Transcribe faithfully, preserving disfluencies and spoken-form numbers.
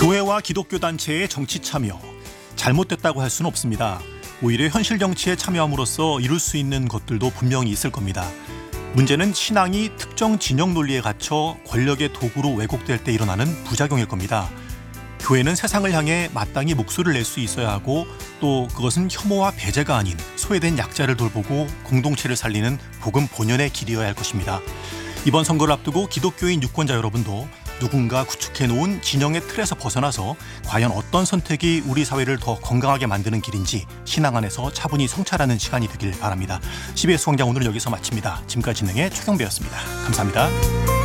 교회와 기독교 단체의 정치 참여, 잘못됐다고 할 수는 없습니다. 오히려 현실 정치에 참여함으로써 이룰 수 있는 것들도 분명히 있을 겁니다. 문제는 신앙이 특정 진영 논리에 갇혀 권력의 도구로 왜곡될 때 일어나는 부작용일 겁니다. 교회는 세상을 향해 마땅히 목소리를 낼 수 있어야 하고, 또 그것은 혐오와 배제가 아닌 소외된 약자를 돌보고 공동체를 살리는 복음 본연의 길이어야 할 것입니다. 이번 선거를 앞두고 기독교인 유권자 여러분도 누군가 구축해놓은 진영의 틀에서 벗어나서 과연 어떤 선택이 우리 사회를 더 건강하게 만드는 길인지 신앙 안에서 차분히 성찰하는 시간이 되길 바랍니다. 씨비에스 광장 오늘은 여기서 마칩니다. 지금까지 진행의 최경배였습니다. 감사합니다.